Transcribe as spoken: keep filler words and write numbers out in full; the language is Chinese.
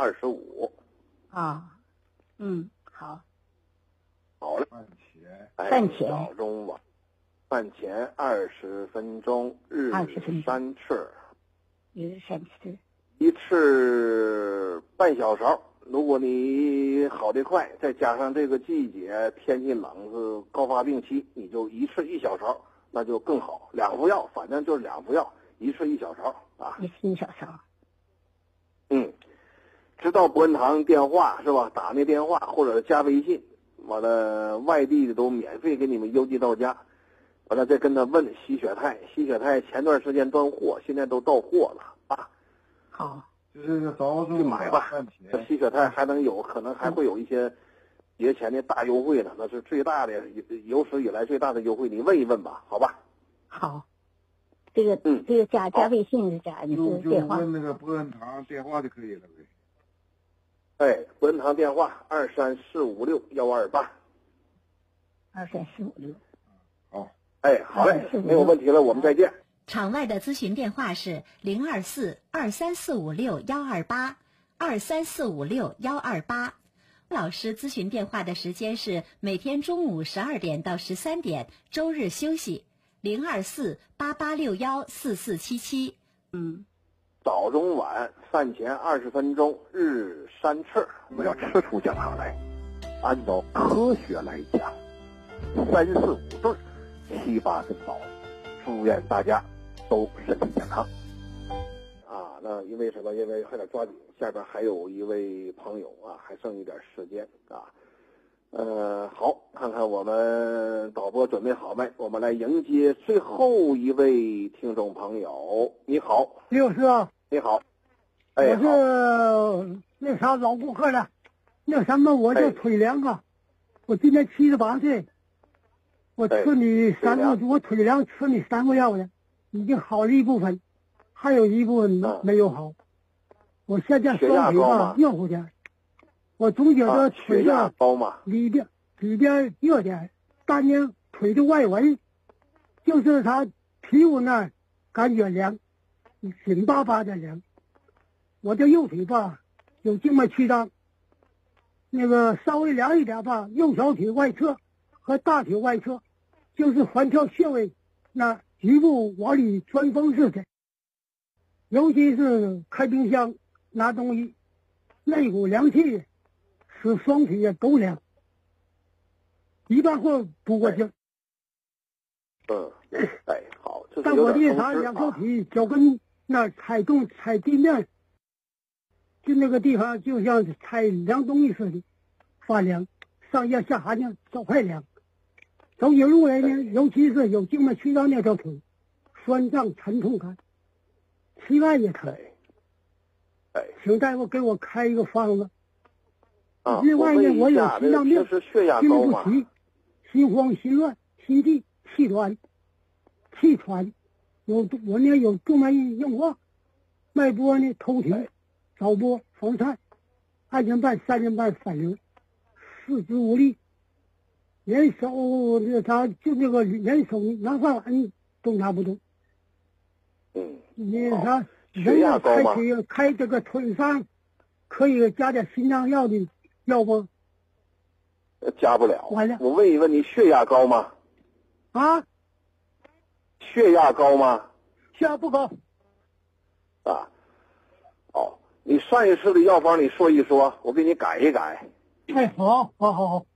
二十五。 啊，嗯，好。 好了， 饭前， 哎， 饭前早中晚，饭前二十分钟，日二十分钟三次， 一日三次。 一次半小勺。如果你好得快，再加上这个季节天气冷是高发病期，你就一次一小勺，那就更好。两副药，反正就是两副药，一次一小勺啊。 一次一小勺。 嗯，知道伯恩堂电话是吧？打那电话或者加微信，完了外地的都免费给你们邮寄到家。完了再跟他问吸血肽，吸血肽前段时间断货，现在都到货了啊。 好。 就是早中去买吧， 饭这前， 吸血肽还能有可能还会有一些节前的大优惠呢，那是最大的有史以来最大的优惠，你问一问吧，好吧？ 好。这个嗯这个加加微信是加你就是就电话。 问那个伯恩堂电话就可以了呗。 哎，伯恩堂电话二三四五六幺二八。 二三四五六。 好， 哎，好嘞，没有问题了，我们再见。 场外的咨询电话是零二四二三四五六幺二八二三四五六幺二八。老师咨询电话的时间是每天中午十二点到十三点，周日休息。零二四八八六幺四四七七。 嗯。 早中晚饭前二十分钟，日三次。我们要吃出健康来，按照科学来讲，三四五对，七八分饱。祝愿大家都身体健康。啊，那因为什么？因为还得抓紧，下边还有一位朋友啊，还剩一点时间啊。呃，好，看看我们导播准备好没？我们来迎接最后一位听众朋友。你好， 刘师啊， 你好，哎， 我好， 是那啥老顾客了，那什么我叫哎腿凉啊，我今年七十八岁，我吃你三哎腿个，我腿凉吃你三个药了，已经好了一部分，还有一部分嗯没有好，我现在血双腿吧压高吗热乎点，我总觉啊得腿血压上高吗？ 里边里边热点，但呢腿的外围，就是它皮肤那儿感觉凉，紧巴巴的凉。我的右腿吧有静脉曲张，那个稍微凉一点吧，右小腿外侧和大腿外侧，就是环跳穴位那局部往里钻风似的，尤其是开冰箱拿东西，那股凉气使双腿也都凉，一般会补过劲。 嗯，哎，好，这是但有我的啥点风湿啊。 两条腿脚跟那踩动踩地面，就那个地方就像踩凉东西似的，发凉，上下下寒呢手还凉。走起路来呢，尤其是有静脉曲张那条腿，酸胀沉痛感，膝盖也疼。 哎，哎， 请大夫给我开一个方子。 啊， 另外呢， 我我有问一下，这心脏病平时血压心高吗？ 不齐、心慌、心乱、心悸、气短、气喘，有我呢有动脉硬化，脉搏呢头停，早搏房颤，二点半、三点半反流，四肢无力，连手那啥就那个连手拿饭碗都拿不动。 嗯， 你啥血人要开压高吗？ 腿开这个腿上，可以加点心脏药的药不？ 呃加不了。 完了我问一问你，血压高吗？ 啊， 血压高吗？ 血压不高。 啊，哦，你上一次的药方你说一说，我给你改一改。 哎，好，好，好，好。